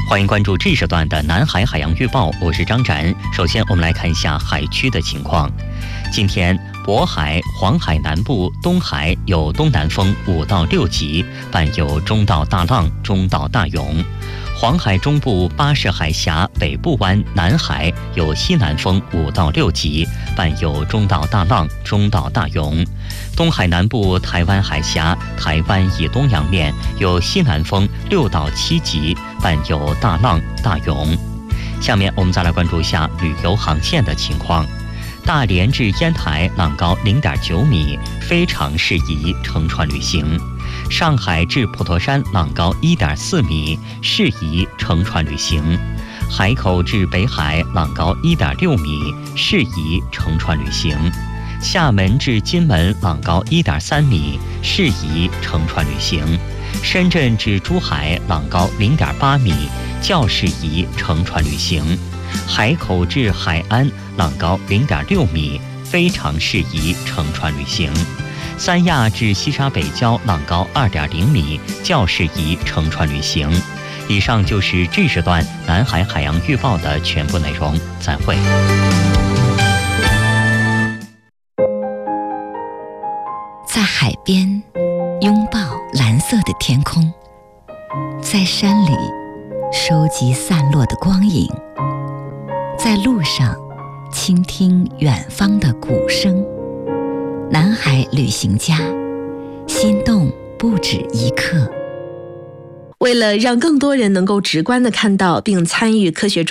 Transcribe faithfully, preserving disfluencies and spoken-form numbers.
欢迎关注这时段的南海海洋预报，我是张展。首先我们来看一下海区的情况。今天渤海、黄海南部、东海有东南风五到六级，伴有中到大浪、中到大涌。黄海中部巴士海峡北部湾、南海有西南风五到六级，伴有中到大浪、中到大涌。东海南部台湾海峡、台湾以东洋面有西南风六到七级，伴有大浪、大涌。下面我们再来关注一下旅游航线的情况。大连至烟台浪高零点九米，非常适宜乘船旅行。上海至普陀山浪高一点四米，适宜乘船旅行。海口至北海浪高一点六米，适宜乘船旅行。厦门至金门浪高一点三米，适宜乘船旅行。深圳至珠海浪高零点八米，较适宜乘船旅行。海口至海安浪高零点六米，非常适宜乘船旅行。三亚至西沙北礁浪高二点零米，较适宜乘船旅行。以上就是这时段南海海洋预报的全部内容，再会。 在海边拥抱蓝色的天空，在山里收集散落的光影，在路上倾听远方的鼓声。南海旅行家，心动不止一刻。 为了让更多人能够直观地看到并参与科学